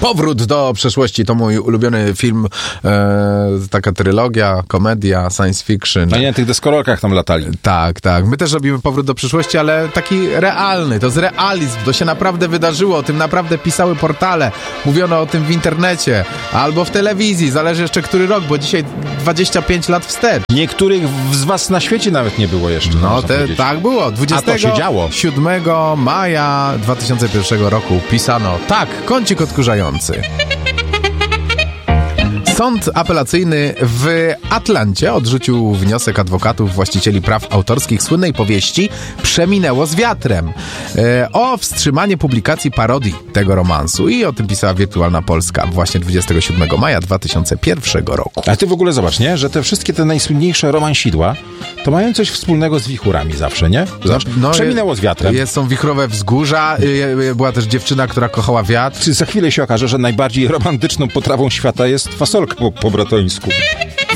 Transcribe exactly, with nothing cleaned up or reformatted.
Powrót do przeszłości to mój ulubiony film, e, taka trylogia, komedia, science fiction. No nie, na tych deskorolkach tam latali. Tak, tak. My też robimy powrót do przyszłości, ale taki realny. To jest realizm. To się naprawdę wydarzyło. O tym naprawdę pisały portale. Mówiono o tym w internecie. Albo w telewizji. Zależy jeszcze który rok, bo dzisiaj dwadzieścia pięć lat wstecz. Niektórych z was na świecie nawet nie było jeszcze. No te, tak było. dwudziestego siódmego maja dwa tysiące pierwszego roku pisano tak, kącik odkurzający. Sąd apelacyjny w Atlancie odrzucił wniosek adwokatów właścicieli praw autorskich słynnej powieści Przeminęło z wiatrem e, o wstrzymanie publikacji parodii tego romansu i o tym pisała Wirtualna Polska właśnie dwudziestego siódmego maja dwa tysiące pierwszego roku. A ty w ogóle zobacz, nie? Że te wszystkie te najsłynniejsze romansidła to mają coś wspólnego z wichurami zawsze, nie? Zobacz, no, Przeminęło z wiatrem. Jest, są wichrowe wzgórza, była też dziewczyna, która kochała wiatr. Za chwilę się okaże, że najbardziej romantyczną potrawą świata jest fasolka po, po bratońsku.